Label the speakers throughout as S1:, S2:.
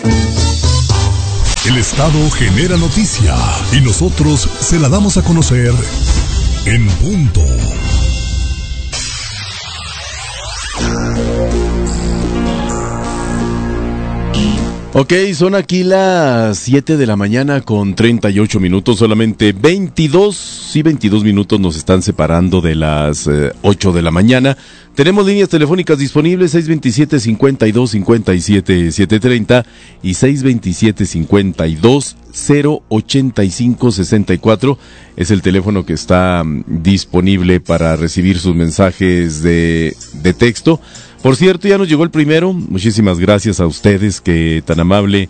S1: El Estado genera noticia y nosotros se la damos a conocer en punto.
S2: Ok, son aquí las 7 de la mañana con 38 minutos, solamente 22 minutos nos están separando de las 8 de la mañana. Tenemos líneas telefónicas disponibles, 627-52-57-730 y 627-52-085-64. Es el teléfono que está disponible para recibir sus mensajes de texto. Por cierto, ya nos llegó el primero. Muchísimas gracias a ustedes que tan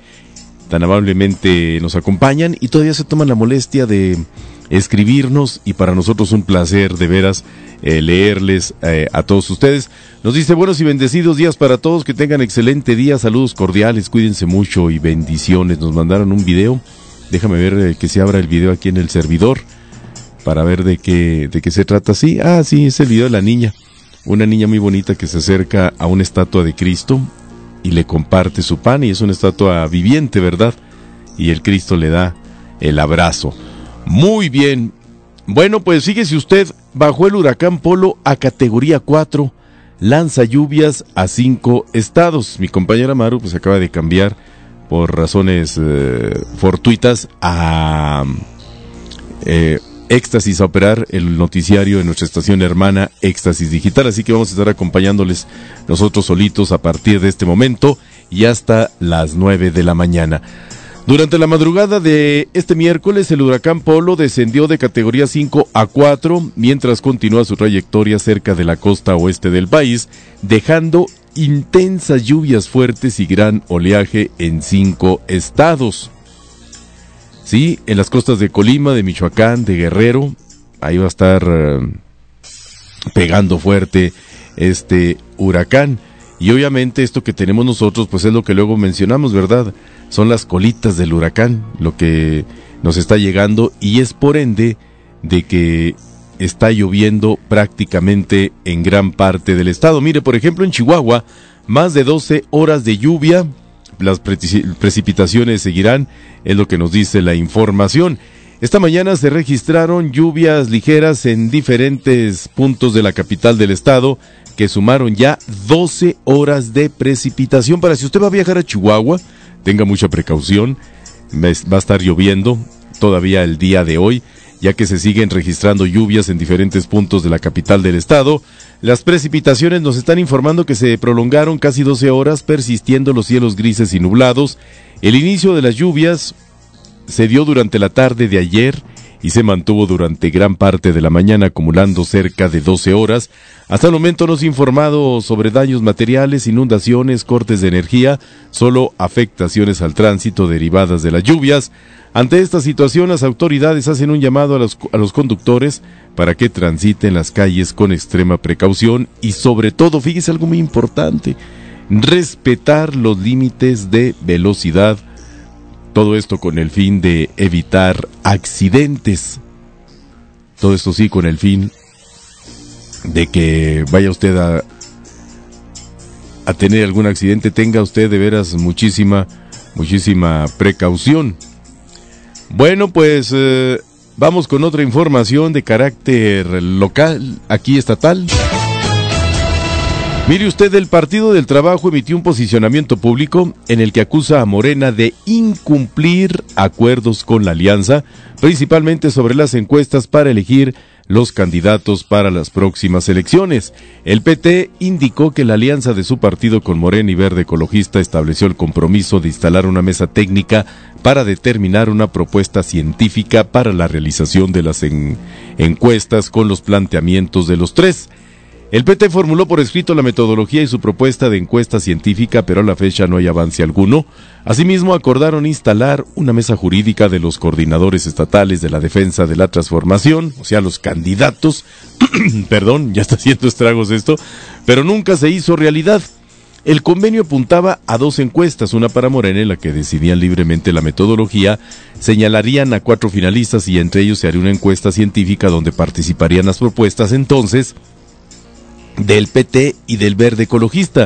S2: amablemente nos acompañan y todavía se toman la molestia de escribirnos, y para nosotros un placer de veras leerles a todos ustedes. Nos dice: buenos y bendecidos días para todos, que tengan excelente día, saludos cordiales, cuídense mucho y bendiciones. Nos mandaron un video, déjame ver que se abra el video aquí en el servidor para ver de qué se trata. Sí, es el video de la niña. Una niña muy bonita que se acerca a una estatua de Cristo y le comparte su pan, y es una estatua viviente, ¿verdad? Y el Cristo le da el abrazo. Muy bien. Bueno, pues fíjese usted, bajó el huracán Polo a categoría 4, lanza lluvias a 5 estados. Mi compañera Maru pues acaba de cambiar por razones fortuitas a Éxtasis a operar el noticiario en nuestra estación hermana Éxtasis Digital, así que vamos a estar acompañándoles nosotros solitos a partir de este momento y hasta las 9 de la mañana. Durante la madrugada de este miércoles, el huracán Polo descendió de categoría 5 a 4, mientras continúa su trayectoria cerca de la costa oeste del país, dejando intensas lluvias fuertes y gran oleaje en 5 estados. Sí, en las costas de Colima, de Michoacán, de Guerrero, ahí va a estar pegando fuerte este huracán. Y obviamente esto que tenemos nosotros, pues es lo que luego mencionamos, ¿verdad? Son las colitas del huracán, lo que nos está llegando, y es por ende de que está lloviendo prácticamente en gran parte del estado. Mire, por ejemplo, en Chihuahua, más de 12 horas de lluvia. Las precipitaciones seguirán, es lo que nos dice la información. Esta mañana se registraron lluvias ligeras en diferentes puntos de la capital del estado, que sumaron ya 12 horas de precipitación. Para si usted va a viajar a Chihuahua, tenga mucha precaución, va a estar lloviendo todavía el día de hoy, ya que se siguen registrando lluvias en diferentes puntos de la capital del estado. Las precipitaciones nos están informando que se prolongaron casi 12 horas, persistiendo los cielos grises y nublados. El inicio de las lluvias se dio durante la tarde de ayer y se mantuvo durante gran parte de la mañana, acumulando cerca de 12 horas. Hasta el momento no se ha informado sobre daños materiales, inundaciones, cortes de energía, solo afectaciones al tránsito derivadas de las lluvias. Ante esta situación, las autoridades hacen un llamado a los conductores para que transiten las calles con extrema precaución y, sobre todo, fíjese algo muy importante, respetar los límites de velocidad. Todo esto con el fin de evitar accidentes. Todo esto sí con el fin de que vaya usted a tener algún accidente, tenga usted de veras muchísima precaución. Bueno, pues vamos con otra información de carácter local, aquí estatal. Mire usted, el Partido del Trabajo emitió un posicionamiento público en el que acusa a Morena de incumplir acuerdos con la alianza, principalmente sobre las encuestas para elegir los candidatos para las próximas elecciones. El PT indicó que la alianza de su partido con Morena y Verde Ecologista estableció el compromiso de instalar una mesa técnica para determinar una propuesta científica para la realización de las encuestas con los planteamientos de los tres. El PT formuló por escrito la metodología y su propuesta de encuesta científica, pero a la fecha no hay avance alguno. Asimismo, acordaron instalar una mesa jurídica de los coordinadores estatales de la defensa de la transformación, o sea, los candidatos, perdón, ya está haciendo estragos esto, pero nunca se hizo realidad. El convenio apuntaba a 2 encuestas, una para Morena en la que decidían libremente la metodología, señalarían a 4 finalistas y entre ellos se haría una encuesta científica donde participarían las propuestas entonces del PT y del Verde Ecologista.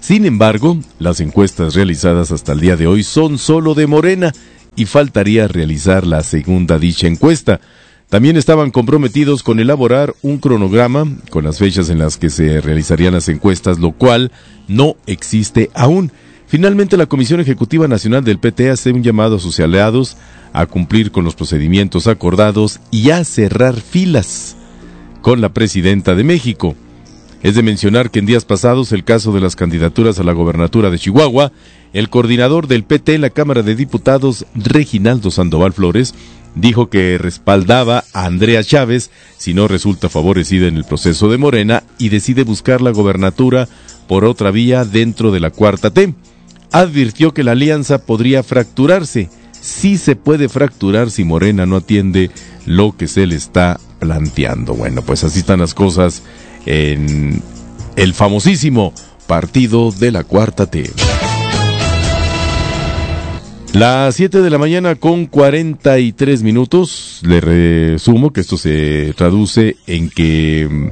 S2: Sin embargo, las encuestas realizadas hasta el día de hoy son solo de Morena y faltaría realizar la segunda dicha encuesta. También estaban comprometidos con elaborar un cronograma con las fechas en las que se realizarían las encuestas, lo cual no existe aún. Finalmente, la Comisión Ejecutiva Nacional del PT hace un llamado a sus aliados a cumplir con los procedimientos acordados y a cerrar filas con la presidenta de México. Es de mencionar que en días pasados, el caso de las candidaturas a la gobernatura de Chihuahua, el coordinador del PT en la Cámara de Diputados, Reginaldo Sandoval Flores, dijo que respaldaba a Andrea Chávez si no resulta favorecida en el proceso de Morena y decide buscar la gobernatura por otra vía dentro de la Cuarta T. Advirtió que la alianza podría fracturarse. Sí se puede fracturar si Morena no atiende lo que se le está planteando. Bueno, pues así están las cosas en el famosísimo partido de la Cuarta T. Las 7 de la mañana con 43 minutos. Le resumo que esto se traduce en que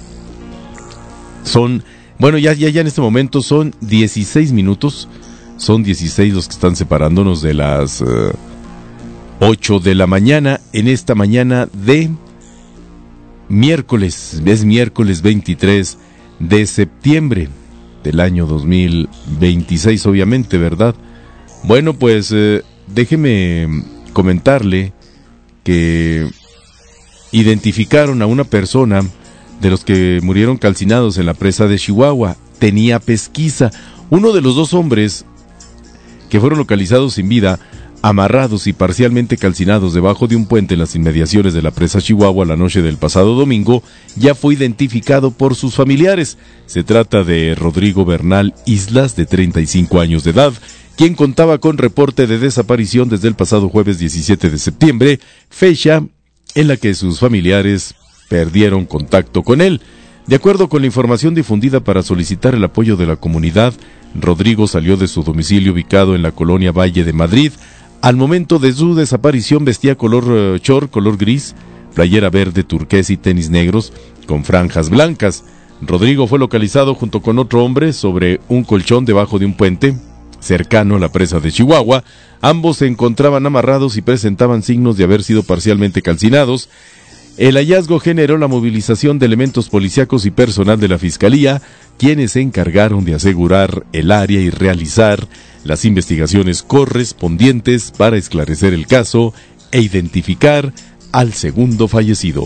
S2: son, bueno, ya en este momento son 16 minutos. Son 16 los que están separándonos de las 8 de la mañana en esta mañana de miércoles. Es miércoles 23 de septiembre del año 2026, obviamente, ¿verdad? Bueno, pues déjeme comentarle que identificaron a una persona de los que murieron calcinados en la presa de Chihuahua. Tenía pesquisa. Uno de los dos hombres que fueron localizados sin vida, amarrados y parcialmente calcinados debajo de un puente en las inmediaciones de la presa Chihuahua la noche del pasado domingo, ya fue identificado por sus familiares. Se trata de Rodrigo Bernal Islas, de 35 años de edad, quien contaba con reporte de desaparición desde el pasado jueves 17 de septiembre, fecha en la que sus familiares perdieron contacto con él. De acuerdo con la información difundida para solicitar el apoyo de la comunidad, Rodrigo salió de su domicilio ubicado en la colonia Valle de Madrid. Al momento de su desaparición vestía color gris, playera verde turquesa y tenis negros con franjas blancas. Rodrigo fue localizado junto con otro hombre sobre un colchón debajo de un puente cercano a la presa de Chihuahua. Ambos se encontraban amarrados y presentaban signos de haber sido parcialmente calcinados. El hallazgo generó la movilización de elementos policíacos y personal de la Fiscalía, quienes se encargaron de asegurar el área y realizar las investigaciones correspondientes para esclarecer el caso e identificar al segundo fallecido.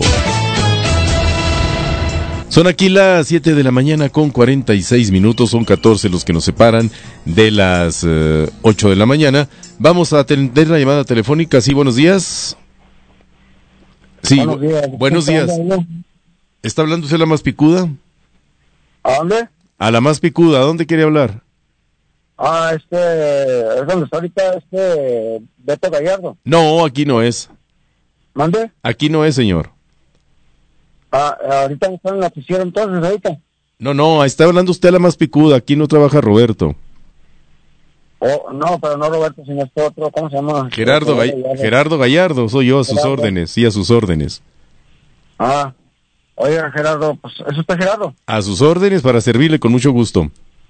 S2: Son aquí las 7 de la mañana con 46 minutos, son 14 los que nos separan de las 8 de la mañana. Vamos a atender la llamada telefónica. Sí, buenos días. Sí, buenos días. ¿Está hablando usted la más picuda?
S3: ¿A dónde?
S2: A la más picuda, ¿a dónde quiere hablar?
S3: Es donde está ahorita Beto Gallardo.
S2: No, aquí no es.
S3: ¿Mande?
S2: Aquí no es, señor.
S3: Ahorita están en la oficina entonces, ahorita.
S2: No, está hablando usted la más picuda, aquí no trabaja Roberto.
S3: No, pero no Roberto, sino este otro, ¿cómo se llama?
S2: Gerardo Gallardo, soy yo, a sus órdenes, sí, a sus órdenes.
S3: Oiga, Gerardo, pues, ¿es usted Gerardo?
S2: A sus órdenes para servirle con mucho gusto.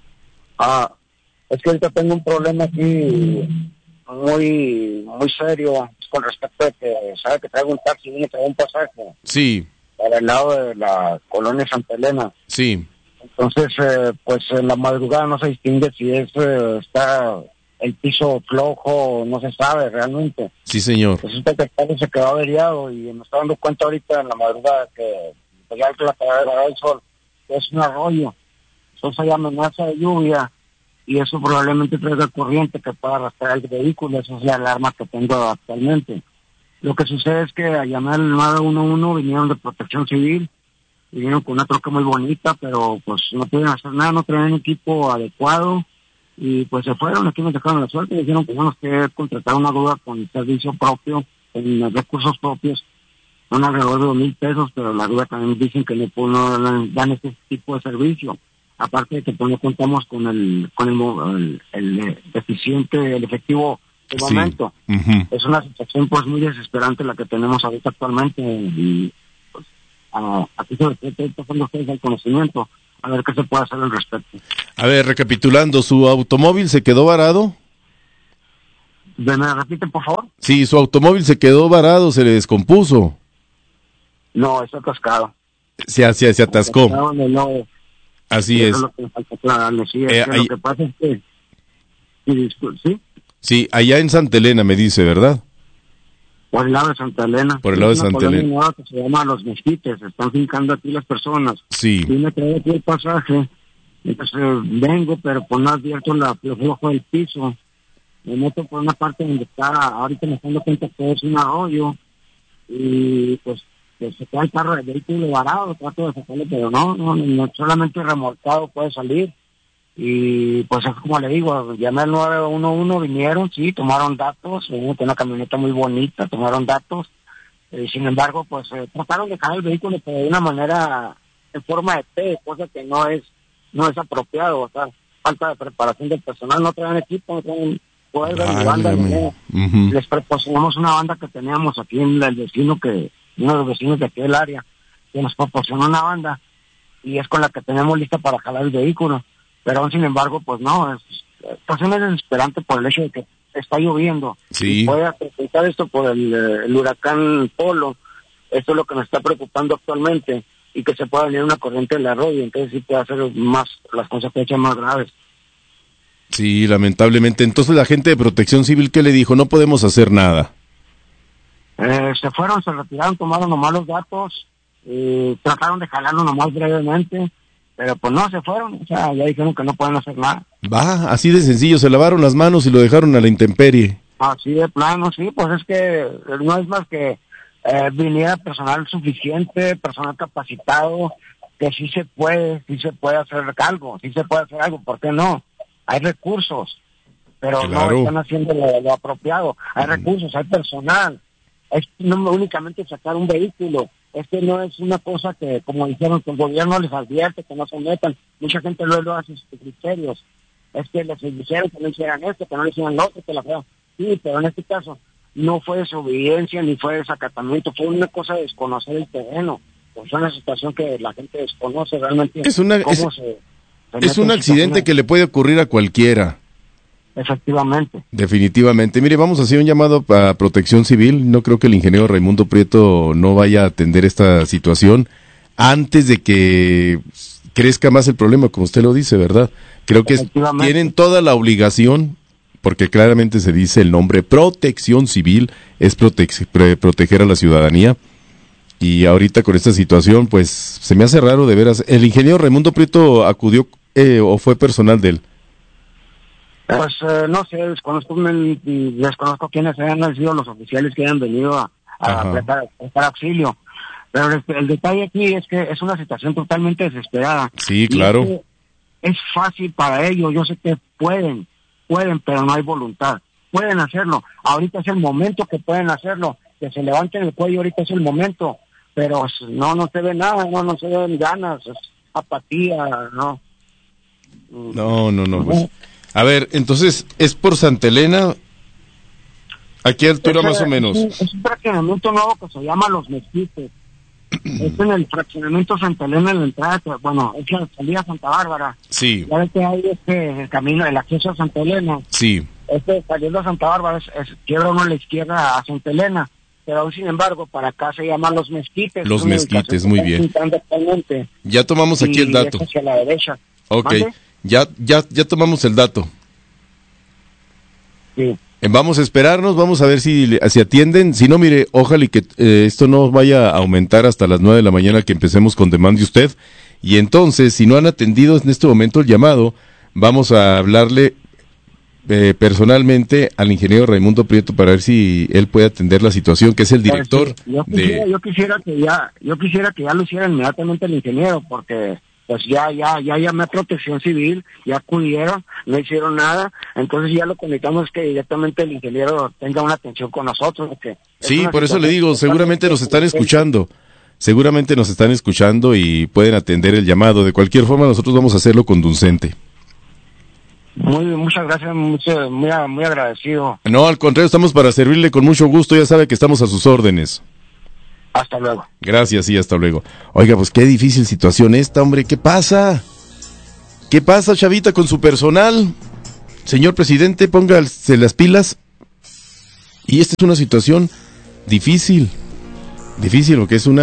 S3: Es que ahorita tengo un problema aquí muy serio con respecto a que, sabe que traigo un taxi y traigo un pasaje.
S2: Sí.
S3: Para el lado de la colonia Santa Elena.
S2: Sí.
S3: Entonces, pues en la madrugada no se distingue si está el piso flojo, no se sabe realmente.
S2: Sí, señor.
S3: Pues este carro se quedó averiado y me estoy dando cuenta ahorita en la madrugada que ya la cadera del sol es un arroyo. Entonces hay amenaza de lluvia y eso probablemente traiga corriente que pueda arrastrar el vehículo. Esa es la alarma que tengo actualmente. Lo que sucede es que a llamar al 911 vinieron de Protección Civil, vinieron con una troca muy bonita, pero pues no pudieron hacer nada, no traían equipo adecuado y pues se fueron. Aquí nos dejaron la suerte y dijeron que tenemos que contratar una grúa con servicio propio, con recursos propios, son alrededor de 2,000 pesos, pero la grúa también dicen que no dan este tipo de servicio. Aparte de que pues no contamos con el eficiente, el efectivo de momento.
S2: Uh-huh.
S3: Es una situación pues muy desesperante la que tenemos ahorita actualmente y pues aquí sobre todo están ustedes al conocimiento. a ver qué se puede hacer al respecto.
S2: A ver, recapitulando, ¿su automóvil se quedó varado?
S3: ¿Me repite, por favor?
S2: Sí, su automóvil se quedó varado, se le descompuso.
S3: No, está atascado.
S2: Se atascó.
S3: No,
S2: Así
S3: eso
S2: es.
S3: es lo que me falta aclararle. Sí, es que
S2: ahí-
S3: lo que pasa es que... ¿Sí?
S2: Sí, allá en Santa Elena me dice, ¿verdad?
S3: Por el lado de Santa Elena.
S2: Por el lado de
S3: Es una
S2: Santa
S3: colonia
S2: Elena.
S3: nueva que se llama Los Mezquites. Están fincando aquí las personas.
S2: Sí.
S3: Y me trae aquí el pasaje. Entonces vengo, pero por no advierto el flujo del piso. Me meto por una parte donde está, ahorita me estoy dando cuenta que es un arroyo. Y pues se queda el carro del vehículo varado. Trato de sacarlo, pero no, solamente remolcado puede salir. Y pues es como le digo, llamé al 911, vinieron, sí, tomaron datos, venimos con una camioneta muy bonita, tomaron datos, sin embargo, pues trataron de dejar el vehículo pero de una manera en forma de T, cosa que no es apropiado, o sea, falta de preparación del personal, no traen equipo, no traen cuerdas ni banda, les proporcionamos una banda que teníamos aquí en el vecino, uno de los vecinos de aquí del área, que nos proporcionó una banda, y es con la que tenemos lista para jalar el vehículo. Pero aún sin embargo, pues no, situación es desesperante por el hecho de que está lloviendo.
S2: Sí.
S3: Y puede afectar esto por el huracán Polo. Esto es lo que nos está preocupando actualmente, y que se pueda venir una corriente del arroyo, entonces sí puede hacer las consecuencias más graves.
S2: Sí, lamentablemente. Entonces la gente de Protección Civil, ¿qué le dijo? No podemos hacer nada.
S3: Se fueron, se retiraron, tomaron nomás los datos, trataron de jalarlo nomás brevemente, pero pues no, se fueron, o sea, ya dijeron que no pueden hacer nada.
S2: Va, así de sencillo, se lavaron las manos y lo dejaron a la intemperie.
S3: Así de plano, sí, pues es que no es más que viniera personal suficiente, personal capacitado, que sí se puede hacer algo, ¿por qué no? Hay recursos, pero
S2: Claro.
S3: no están haciendo lo apropiado, hay recursos, hay personal, es no únicamente sacar un vehículo. Este no es una cosa que, como dijeron, que el gobierno les advierte que no se metan. Mucha gente luego hace sus criterios. Es que les dijeron que no hicieran esto, que no le hicieran lo otro, que la fea. Sí, pero en este caso no fue desobediencia ni fue desacatamiento, fue una cosa de desconocer el terreno. Pues es una situación que la gente desconoce realmente.
S2: Es un
S3: mete
S2: accidente que le puede ocurrir a cualquiera.
S3: Efectivamente.
S2: Definitivamente. Mire, vamos a hacer un llamado a Protección Civil. No creo que el ingeniero Raimundo Prieto no vaya a atender esta situación antes de que crezca más el problema, como usted lo dice, ¿verdad? Creo que tienen toda la obligación, porque claramente se dice el nombre Protección Civil, es proteger a la ciudadanía. Y ahorita con esta situación, pues se me hace raro de veras. ¿El ingeniero Raimundo Prieto acudió o fue personal de él?
S3: Pues no sé, desconozco quiénes han sido los oficiales que han venido a prestar auxilio. Pero el detalle aquí es que es una situación totalmente desesperada.
S2: Sí, claro.
S3: Es fácil para ellos, yo sé que pueden, pero no hay voluntad. Pueden hacerlo, ahorita es el momento que pueden hacerlo, que se levanten el cuello, ahorita es el momento, pero no se ve nada, no se ven ganas, es apatía, no.
S2: No, pues. A ver, entonces, ¿es por Santa Elena? ¿A qué altura más o menos?
S3: Es un fraccionamiento nuevo que se llama Los Mezquites. Es en el fraccionamiento Santa Elena, en la entrada, es la salida a Santa Bárbara.
S2: Sí.
S3: Ya ves que hay el camino, el acceso a Santa Elena.
S2: Sí.
S3: Saliendo a Santa Bárbara, quiebra uno a la izquierda a Santa Elena. Pero aún sin embargo, para acá se llama Los Mezquites.
S2: Los Mezquites, muy bien. Ya tomamos aquí el dato.
S3: Hacia la derecha.
S2: Ok,
S3: ¿Mande?
S2: ya tomamos el dato.
S3: Sí.
S2: Vamos a esperarnos, vamos a ver si atienden. Si no, mire, ojalá y que esto no vaya a aumentar hasta las 9 de la mañana que empecemos con Demande Usted. Y entonces, si no han atendido en este momento el llamado, vamos a hablarle personalmente al ingeniero Raimundo Prieto para ver si él puede atender la situación, que es el director.
S3: Yo quisiera que ya lo hiciera inmediatamente el ingeniero, porque pues ya llamé a Protección Civil, ya acudieron, no hicieron nada, entonces ya lo conectamos que directamente el ingeniero tenga una atención con nosotros.
S2: Sí, por eso le digo, seguramente nos están escuchando. Seguramente nos están escuchando y pueden atender el llamado. De cualquier forma, nosotros vamos a hacerlo conducente.
S3: Muchas gracias, muy agradecido.
S2: No, al contrario, estamos para servirle con mucho gusto, ya sabe que estamos a sus órdenes.
S3: Hasta luego.
S2: Gracias, y hasta luego. Oiga, pues qué difícil situación esta, hombre, ¿qué pasa? ¿Qué pasa, Chavita, con su personal? Señor presidente, póngase las pilas. Y esta es una situación difícil, porque es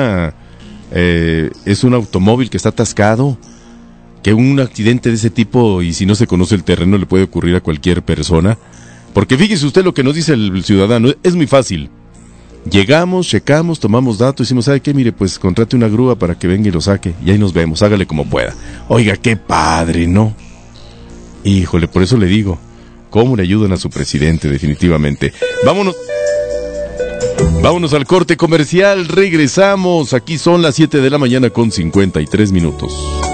S2: un automóvil que está atascado, que un accidente de ese tipo, y si no se conoce el terreno, le puede ocurrir a cualquier persona. Porque fíjese usted lo que nos dice el ciudadano, es muy fácil. Llegamos, checamos, tomamos datos, decimos, ¿sabe qué? Mire, pues contrate una grúa para que venga y lo saque, y ahí nos vemos, hágale como pueda. Oiga, qué padre, ¿no? Híjole, por eso le digo, ¿cómo le ayudan a su presidente? Definitivamente. Vámonos al corte comercial, regresamos, aquí son las 7 de la mañana con 53 minutos.